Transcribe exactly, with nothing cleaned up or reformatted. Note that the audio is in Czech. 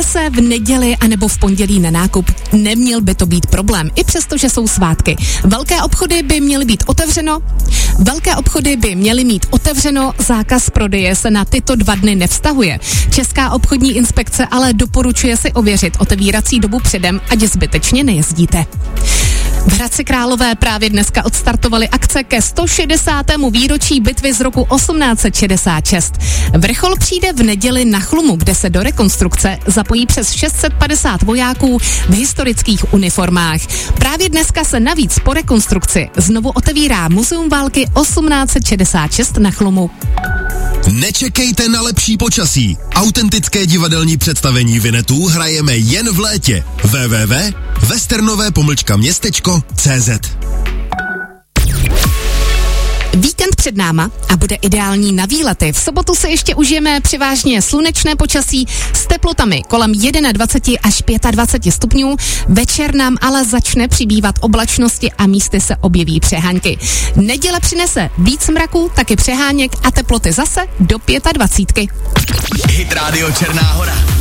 se v neděli anebo v pondělí na nákup, neměl by to být problém, i přesto, že jsou svátky. Velké obchody by měly být otevřeno, velké obchody by měly mít otevřeno, zákaz prodeje se na tyto dva dny nevztahuje. Česká obchodní inspekce ale doporučuje si ověřit otevírací dobu předem, ať zbytečně nejezdíte. V Hradci Králové právě dneska odstartovaly akce ke sto šedesátému výročí bitvy z roku osmnáct set šedesát šest. Vrchol přijde v neděli na Chlumu, kde se do rekonstrukce zapojí přes šest set padesát vojáků v historických uniformách. Právě dneska se navíc po rekonstrukci znovu otevírá Muzeum války osmnáct set šedesát šest na Chlumu. Nečekejte na lepší počasí. Autentické divadelní představení Vinetů hrajeme jen v létě. w w w tečka westernové pomlčka městečko tečka cé zet. Víkend před náma a bude ideální na výlety. V sobotu se ještě užijeme převážně slunečné počasí s teplotami kolem dvacet jedna až dvacet pět stupňů. Večer nám ale začne přibývat oblačnosti a místy se objeví přehánky. Neděle přinese víc mraku, taky přeháněk a teploty zase do dvacet pět. Hit Radio Černá Hora.